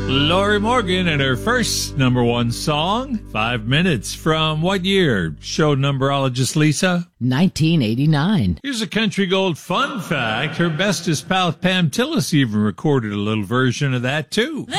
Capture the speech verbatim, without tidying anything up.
Lori Morgan and her first number one song, Five Minutes, from what year? Show numberologist Lisa? nineteen eighty-nine. Here's a country gold fun fact. Her bestest pal Pam Tillis even recorded a little version of that, too.